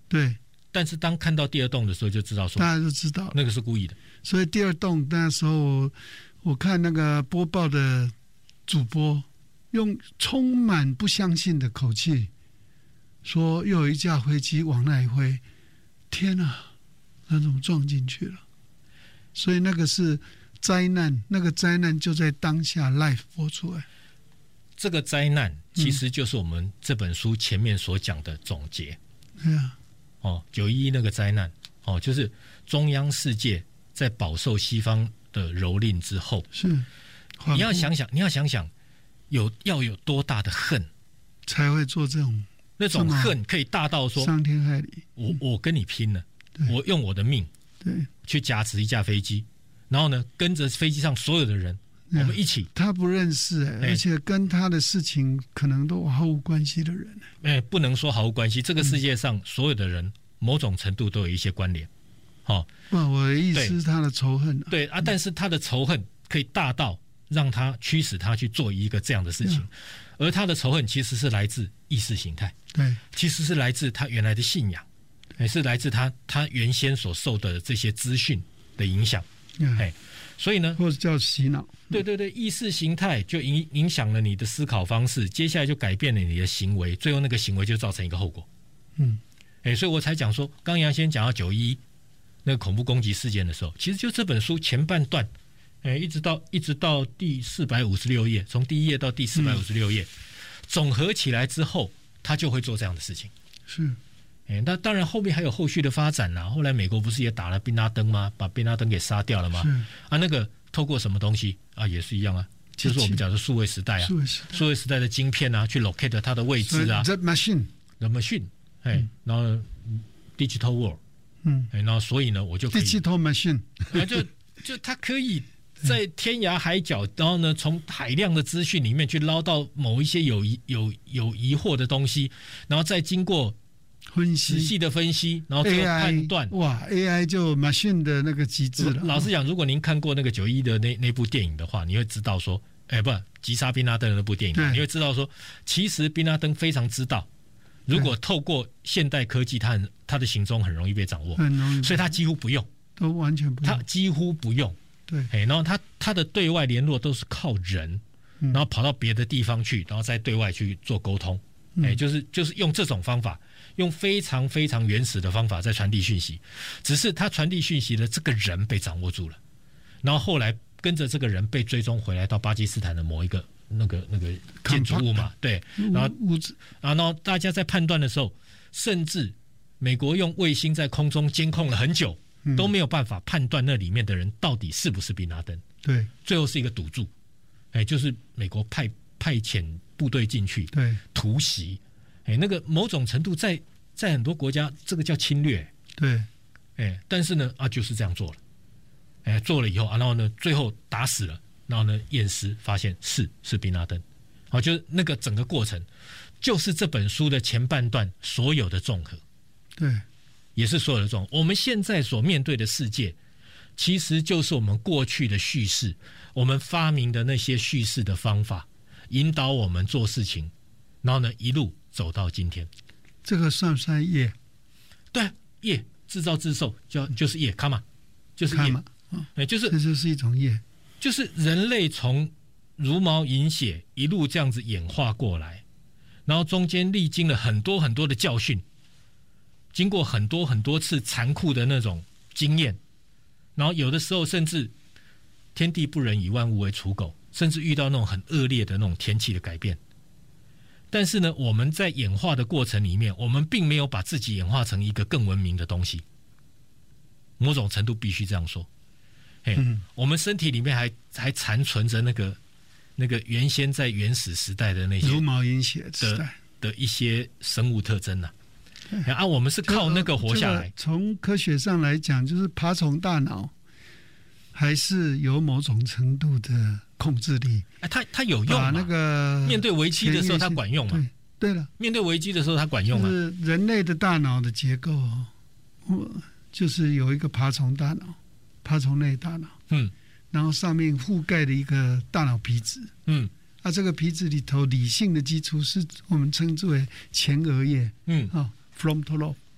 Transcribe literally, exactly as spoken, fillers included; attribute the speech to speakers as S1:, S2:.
S1: 对。
S2: 但是当看到第二栋的时候，就知道说，
S1: 大家就知道
S2: 那个是故意的。
S1: 所以第二栋那时候我，我看那个播报的主播用充满不相信的口气说，又有一架飞机往那里飞，天啊，那怎么撞进去了？所以那个是灾难，那个灾难就在当下 live 播出来。
S2: 这个灾难其实就是我们这本书前面所讲的总结。
S1: 对啊。
S2: 哦，九一一那个灾难，哦，就是中央世界在饱受西方的蹂躏之后，
S1: 是
S2: 你要想想，你要想想，有要有多大的恨，
S1: 才会做这种
S2: 那种恨可以大到说
S1: 伤天害理。
S2: 我我跟你拼了，我用我的命
S1: 对
S2: 去夹持一架飞机，然后呢，跟着飞机上所有的人，我们一起。
S1: 他不认识、欸，而且跟他的事情可能都毫无关系的人、欸。
S2: 哎，不能说毫无关系。这个世界上所有的人，某种程度都有一些关联。哦，
S1: 不，我的意思是他的仇恨、啊。
S2: 对啊，但是他的仇恨可以大到让他驱使他去做一个这样的事情，而他的仇恨其实是来自意识形态，
S1: 对，
S2: 其实是来自他原来的信仰，也是来自他他原先所受的这些资讯的影响。哎，所以呢，
S1: 或者叫洗脑，
S2: 对对对，意识形态就影影响了你的思考方式，接下来就改变了你的行为，最后那个行为就造成一个后果。
S1: 嗯，
S2: 哎，所以我才讲说，刚杨先讲到九一一那个恐怖攻击事件的时候，其实就这本书前半段，哎，一直到一直到第四百五十六页，从第一页到第四百五十六页，总合起来之后，他就会做这样的事情。
S1: 是。
S2: 哎，那当然后面还有后续的发展啦。后来美国不是也打了宾拉登吗？把宾拉登给杀掉了吗？啊，那个透过什么东西啊，也是一样啊，就是我们讲的数位时代啊，数位时代, 数位时代的晶片啊，去 locate 它的位置啊
S1: ，the machine，the
S2: machine， 哎、嗯，然后 digital world，
S1: 嗯，
S2: 哎，然后所以呢，我就可以
S1: digital machine，
S2: 啊，就就它可以在天涯海角，然后呢，从海量的资讯里面去捞到某一些有疑有有疑惑的东西，然后再经过
S1: 分析
S2: 仔细的分析，然后最后判断。
S1: 哇 ，A I 就 machine 的那个极致了。
S2: 老实讲，如果您看过那个九一的那那部电影的话，你会知道说，哎，不，击杀宾拉登的那部电影，你会知道说，其实宾拉登非常知道，如果透过现代科技，他很他的行踪很容易被掌握，
S1: 很容易，
S2: 所以他几乎不用，
S1: 都完全不用，
S2: 他几乎不用。
S1: 对，
S2: 哎，然后他他的对外联络都是靠人，然后跑到别的地方去，然后再对外去做沟通。哎，就是就是用这种方法，用非常非常原始的方法在传递讯息，只是他传递讯息的这个人被掌握住了，然后后来跟着这个人被追踪回来到巴基斯坦的某一个那个那个建筑物嘛，对，然后
S1: 屋子，
S2: 然后大家在判断的时候，甚至美国用卫星在空中监控了很久，都没有办法判断那里面的人到底是不是宾拉登，
S1: 对，
S2: 最后是一个赌注，哎，就是美国派派遣部队进去，
S1: 对，
S2: 突袭，哎，那个某种程度在在很多国家，这个叫侵略，
S1: 对，
S2: 哎，但是呢，啊，就是这样做了，哎，做了以后啊，然后呢，最后打死了，然后呢，验尸发现是是宾拉登，好，就是那个整个过程，就是这本书的前半段所有的综合，
S1: 对，
S2: 也是所有的综合。我们现在所面对的世界，其实就是我们过去的叙事，我们发明的那些叙事的方法。引导我们做事情，然后呢一路走到今天。
S1: 这个算不算业？
S2: 对，业制造自受，叫就是业，卡嘛，就是业，哎、哦，就是
S1: 这就是一种业，
S2: 就是人类从茹毛饮血一路这样子演化过来，然后中间历经了很多很多的教训，经过很多很多次残酷的那种经验，然后有的时候甚至天地不仁，以万物为刍狗。甚至遇到那种很恶劣的那种天气的改变，但是呢，我们在演化的过程里面，我们并没有把自己演化成一个更文明的东西。某种程度必须这样说，嘿，嗯、我们身体里面还还残存着那个那个原先在原始时代的那些
S1: 茹毛饮血时代
S2: 的, 的一些生物特征呐、啊。啊，我们是靠那个活下来。
S1: 从科学上来讲，就是爬虫大脑还是有某种程度的控制力，
S2: 哎，它它有用嘛？
S1: 那个
S2: 面对危机的时候，它管用嘛？
S1: 对, 对了，
S2: 面对危机的时候，它管用嘛？
S1: 就是人类的大脑的结构，就是有一个爬虫大脑，爬虫类大脑，嗯，然后上面覆盖的一个大脑皮质，嗯，啊，这个皮质里头理性的基础是我们称之为前额叶，嗯，啊 ，frontal lobe，